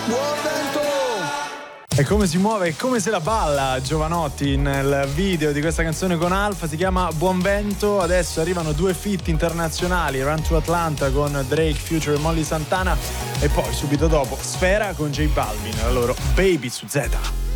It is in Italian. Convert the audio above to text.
E come si muove e come se la balla Jovanotti nel video di questa canzone con Alpha, si chiama Buon Vento. Adesso arrivano 2 feat internazionali, Run to Atlanta con Drake, Future e Molly Santana, e poi subito dopo Sfera con J Balvin, la loro Baby su Z.